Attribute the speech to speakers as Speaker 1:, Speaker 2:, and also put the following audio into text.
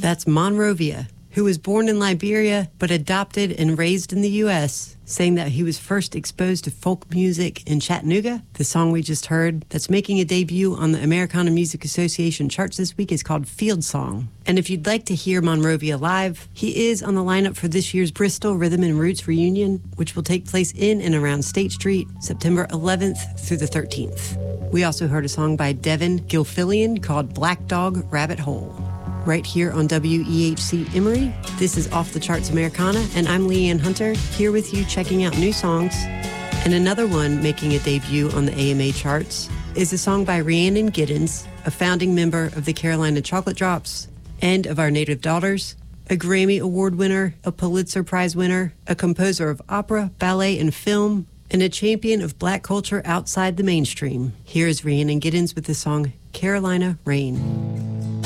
Speaker 1: That's Monrovia, who was born in Liberia but adopted and raised in the U.S., saying that he was first exposed to folk music in Chattanooga. The song we just heard that's making a debut on the Americana Music Association charts this week is called Field Song. And if you'd like to hear Monrovia live, he is on the lineup for this year's Bristol Rhythm and Roots reunion, which will take place in and around State Street, September 11th through the 13th. We also heard a song by Devin Gilfillian called Black Dog Rabbit Hole. Right here on WEHC Emory. This is Off the Charts Americana, and I'm Leanne Hunter, here with you checking out new songs. And another one making a debut on the AMA charts is a song by Rhiannon Giddens, a founding member of the Carolina Chocolate Drops and of Our Native Daughters, a Grammy Award winner, a Pulitzer Prize winner, a composer of opera, ballet, and film, and a champion of black culture outside the mainstream. Here is Rhiannon Giddens with the song Carolina Rain.